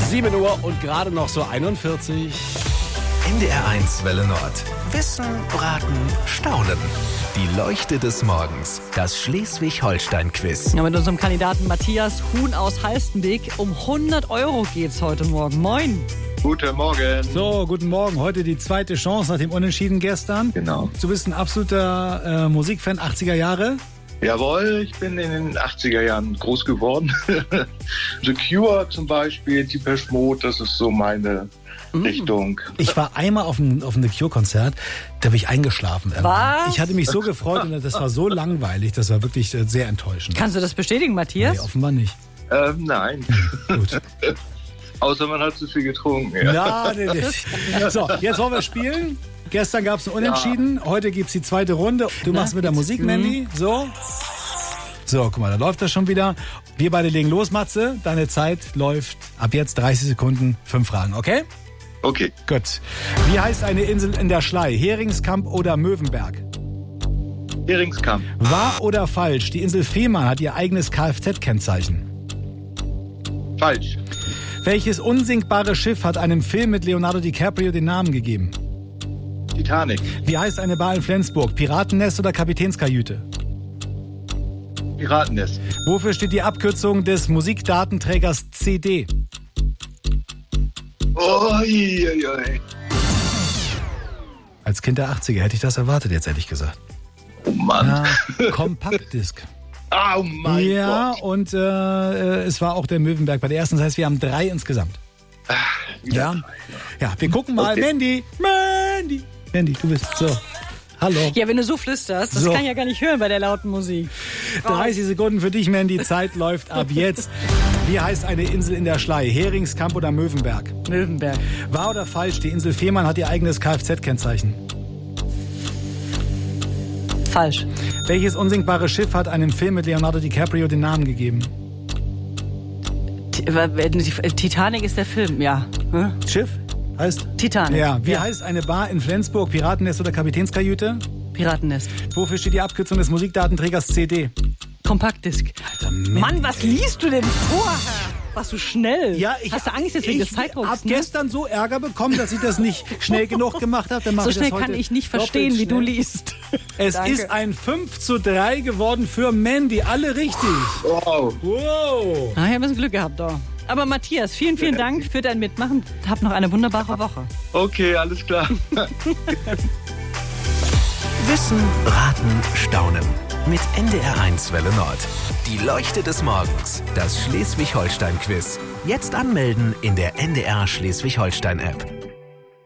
7 Uhr und gerade noch so 41. NDR1 Welle Nord. Wissen, Braten, Staunen. Die Leuchte des Morgens. Das Schleswig-Holstein-Quiz. Ja, mit unserem Kandidaten Matthias Huhn aus Halstenbek. Um 100 € geht's heute Morgen. Moin. Guten Morgen. So, guten Morgen. Heute die zweite Chance nach dem Unentschieden gestern. Genau. Du bist ein absoluter Musikfan 80er Jahre. Jawohl, ich bin in den 80er Jahren groß geworden. The Cure zum Beispiel, Depeche Mode, das ist so meine Richtung. Ich war einmal auf einem The Cure-Konzert, da bin ich eingeschlafen. Was? Ich hatte mich so gefreut und das war so langweilig, das war wirklich sehr enttäuschend. Kannst du das bestätigen, Matthias? Nee, offenbar nicht. Nein. Gut. Außer man hat zu viel getrunken. Ja. Nee. So, jetzt wollen wir spielen. Gestern gab es ein Unentschieden, heute gibt es die zweite Runde. Du machst mit der Musik, Mandy. So, guck mal, da läuft das schon wieder. Wir beide legen los, Matze. Deine Zeit läuft ab jetzt 30 Sekunden, 5 Fragen, okay? Okay. Gut. Wie heißt eine Insel in der Schlei? Heringskamp oder Möwenberg? Heringskamp. Wahr oder falsch? Die Insel Fehmarn hat ihr eigenes Kfz-Kennzeichen. Falsch. Welches unsinkbare Schiff hat einem Film mit Leonardo DiCaprio den Namen gegeben? Titanic. Wie heißt eine Bar in Flensburg? Piratennest oder Kapitänskajüte? Piratennest. Wofür steht die Abkürzung des Musikdatenträgers CD? Oi. Als Kind der 80er hätte ich das erwartet, jetzt ehrlich gesagt. Oh Mann. Ja, Kompaktdisk. Oh mein Ja, Gott. und es war auch der Möwenberg bei der ersten. Das heißt, wir haben 3 insgesamt. Ja, wir gucken mal. Okay. Mandy, du bist so. Hallo. Ja, wenn du so flüsterst, das So. kann ich ja gar nicht hören bei der lauten Musik. 30 Sekunden für dich, Mandy. Zeit läuft ab jetzt. Wie heißt eine Insel in der Schlei? Heringskamp oder Möwenberg? Möwenberg. Wahr oder falsch? Die Insel Fehmarn hat ihr eigenes Kfz-Kennzeichen. Falsch. Welches unsinkbare Schiff hat einem Film mit Leonardo DiCaprio den Namen gegeben? Titanic ist der Film, ja. Hm? Schiff heißt? Titanic. Ja. Wie heißt eine Bar in Flensburg? Piratennest oder Kapitänskajüte? Piratennest. Wofür steht die Abkürzung des Musikdatenträgers CD? Kompaktdisk. Alter, Mann, was liest du denn vor? Warst du schnell? Hast du Angst jetzt wegen des Ich habe Zeitdrucks? Ne? gestern so Ärger bekommen, dass ich das nicht schnell genug gemacht habe. Dann mache So ich das schnell heute kann ich nicht doppelt verstehen, wie du schnell. liest. Es Danke. ist ein 5:3 geworden für Mandy. Alle richtig. Wow. Wow. Ich habe ein bisschen Glück gehabt, doch. Aber Matthias, vielen Dank für dein Mitmachen. Hab noch eine wunderbare Woche. Okay, alles klar. Wissen, Raten, Staunen. Mit NDR1 Welle Nord. Die Leuchte des Morgens. Das Schleswig-Holstein-Quiz. Jetzt anmelden in der NDR Schleswig-Holstein-App.